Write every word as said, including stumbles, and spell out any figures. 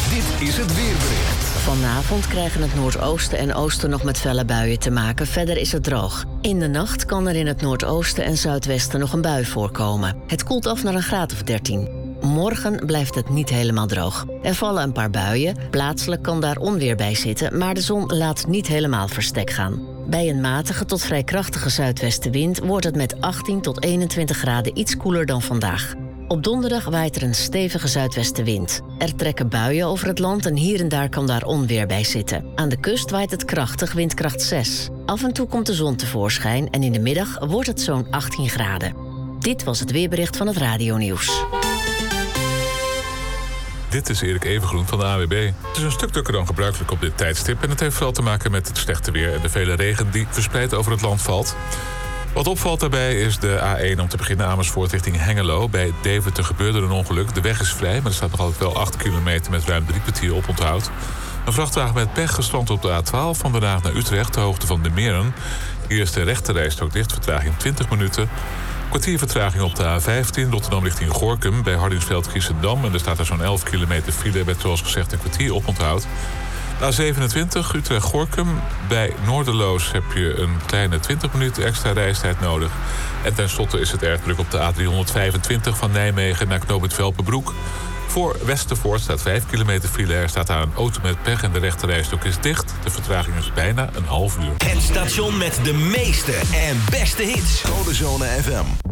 Dit is het weerbericht. Vanavond krijgen het noordoosten en oosten nog met felle buien te maken. Verder is het droog. In de nacht kan er in het noordoosten en zuidwesten nog een bui voorkomen. Het koelt af naar een graad of dertien. Morgen blijft het niet helemaal droog. Er vallen een paar buien. Plaatselijk kan daar onweer bij zitten, maar de zon laat niet helemaal verstek gaan. Bij een matige tot vrij krachtige zuidwestenwind wordt het met achttien tot eenentwintig graden iets koeler dan vandaag. Op donderdag waait er een stevige zuidwestenwind. Er trekken buien over het land en hier en daar kan daar onweer bij zitten. Aan de kust waait het krachtig, windkracht zes. Af en toe komt de zon tevoorschijn en in de middag wordt het zo'n achttien graden. Dit was het weerbericht van het Radionieuws. Dit is Erik Evengroen van de A W B. Het is een stuk drukker dan gebruikelijk op dit tijdstip en het heeft vooral te maken met het slechte weer en de vele regen die verspreid over het land valt. Wat opvalt daarbij is de A één om te beginnen Amersfoort richting Hengelo. Bij Deventer gebeurde er een ongeluk. De weg is vrij, maar er staat nog altijd wel acht kilometer met ruim drie kwartier oponthoud. Een vrachtwagen met pech gestrand op de A twaalf van Den Haag naar Utrecht, de hoogte van de Meren. Hier is de rechterrijstrook dicht, vertraging twintig minuten. Kwartier vertraging op de A vijftien, Rotterdam richting Gorinchem bij Hardingsveld-Giessendam. En er staat er zo'n elf kilometer file met, zoals gezegd, een kwartier oponthoud. A zevenentwintig, Utrecht-Gorinchem. Bij Noorderloos heb je een kleine twintig minuten extra reistijd nodig. En tenslotte is het erg druk op de A driehonderdvijfentwintig van Nijmegen naar knooppunt Velpenbroek. Voor Westervoort staat vijf kilometer file. Er staat daar een auto met pech en de rechterrijstrook is dicht. De vertraging is bijna een half uur. Het station met de meeste en beste hits. Codezone F M.